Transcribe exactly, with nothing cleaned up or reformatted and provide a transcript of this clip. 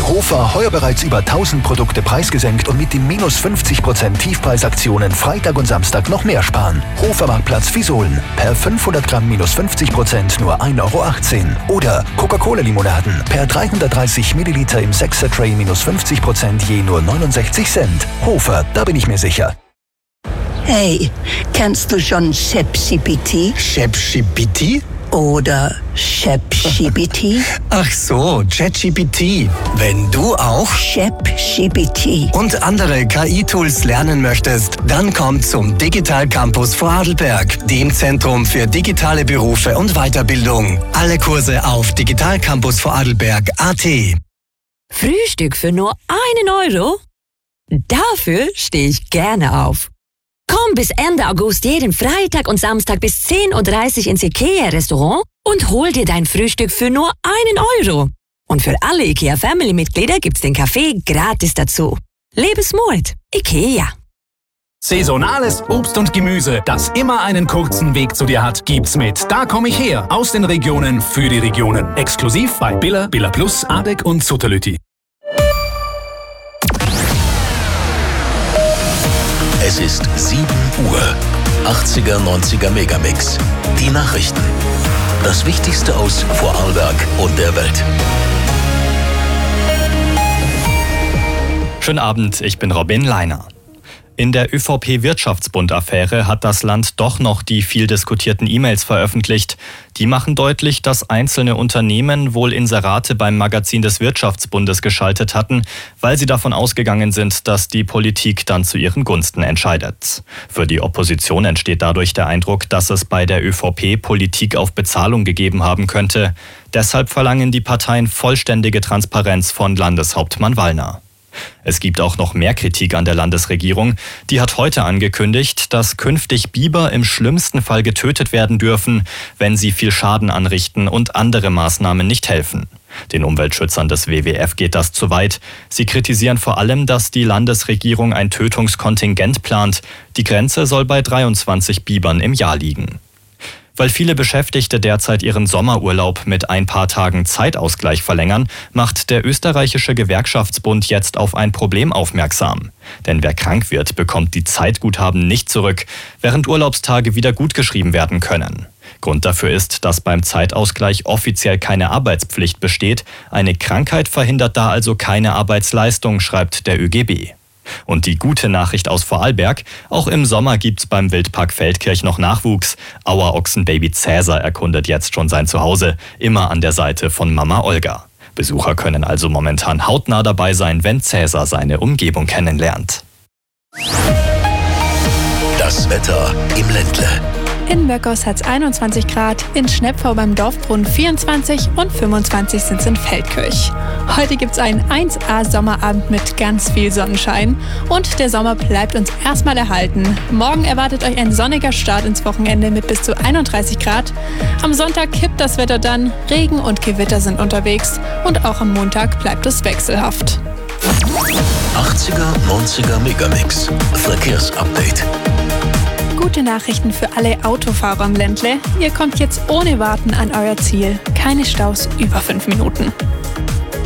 Hofer heuer bereits über tausend Produkte preisgesenkt und mit den minus fünfzig Prozent Tiefpreisaktionen Freitag und Samstag noch mehr sparen. Hofermarktplatz Visolen. Per fünfhundert Gramm minus fünfzig Prozent nur ein Euro achtzehn. Oder Coca-Cola-Limonaden. Per dreihundertdreißig Milliliter im Sechser-Tray minus fünfzig Prozent je nur neunundsechzig Cent. Hofer, da bin ich mir sicher. Hey, kennst du schon ChatGPT? ChatGPT? Oder ChatGPT? Ach so, ChatGPT. Wenn du auch ChatGPT und andere K I-Tools lernen möchtest, dann komm zum Digital Campus Vorarlberg, dem Zentrum für digitale Berufe und Weiterbildung. Alle Kurse auf digital campus vorarlberg punkt a t. Frühstück für nur einen Euro? Dafür stehe ich gerne auf. Komm bis Ende August jeden Freitag und Samstag bis zehn Uhr dreißig ins IKEA-Restaurant und hol dir dein Frühstück für nur einen Euro. Und für alle IKEA-Family-Mitglieder gibt's den Kaffee gratis dazu. Lebensmut. IKEA. Saisonales Obst und Gemüse, das immer einen kurzen Weg zu dir hat, gibt's mit Da komm ich her aus den Regionen für die Regionen. Exklusiv bei Billa, Billa Plus, Adek und Sutterlütti. Es ist sieben Uhr. achtziger, neunziger Megamix. Die Nachrichten. Das Wichtigste aus Vorarlberg und der Welt. Schönen Abend, ich bin Robin Leiner. In der ÖVP-Wirtschaftsbund-Affäre hat das Land doch noch die viel diskutierten E-Mails veröffentlicht. Die machen deutlich, dass einzelne Unternehmen wohl Inserate beim Magazin des Wirtschaftsbundes geschaltet hatten, weil sie davon ausgegangen sind, dass die Politik dann zu ihren Gunsten entscheidet. Für die Opposition entsteht dadurch der Eindruck, dass es bei der ÖVP Politik auf Bezahlung gegeben haben könnte. Deshalb verlangen die Parteien vollständige Transparenz von Landeshauptmann Wallner. Es gibt auch noch mehr Kritik an der Landesregierung. Die hat heute angekündigt, dass künftig Biber im schlimmsten Fall getötet werden dürfen, wenn sie viel Schaden anrichten und andere Maßnahmen nicht helfen. Den Umweltschützern des W W F geht das zu weit. Sie kritisieren vor allem, dass die Landesregierung ein Tötungskontingent plant. Die Grenze soll bei dreiundzwanzig Bibern im Jahr liegen. Weil viele Beschäftigte derzeit ihren Sommerurlaub mit ein paar Tagen Zeitausgleich verlängern, macht der österreichische Gewerkschaftsbund jetzt auf ein Problem aufmerksam. Denn wer krank wird, bekommt die Zeitguthaben nicht zurück, während Urlaubstage wieder gutgeschrieben werden können. Grund dafür ist, dass beim Zeitausgleich offiziell keine Arbeitspflicht besteht. Eine Krankheit verhindert da also keine Arbeitsleistung, schreibt der Ö G B. Und die gute Nachricht aus Vorarlberg: Auch im Sommer gibt's beim Wildpark Feldkirch noch Nachwuchs. Auerochsenbaby Cäsar erkundet jetzt schon sein Zuhause, immer an der Seite von Mama Olga. Besucher können also momentan hautnah dabei sein, wenn Cäsar seine Umgebung kennenlernt. Das Wetter im Ländle. In Möckers hat es einundzwanzig Grad, in Schnepfau beim Dorfbrunnen vierundzwanzig und fünfundzwanzig sind es in Feldkirch. Heute gibt es einen eins A Sommerabend mit ganz viel Sonnenschein und der Sommer bleibt uns erstmal erhalten. Morgen erwartet euch ein sonniger Start ins Wochenende mit bis zu einunddreißig Grad. Am Sonntag kippt das Wetter dann, Regen und Gewitter sind unterwegs und auch am Montag bleibt es wechselhaft. achtziger, neunziger Megamix. Verkehrsupdate. Gute Nachrichten für alle Autofahrer im Ländle. Ihr kommt jetzt ohne Warten an euer Ziel. Keine Staus über fünf Minuten.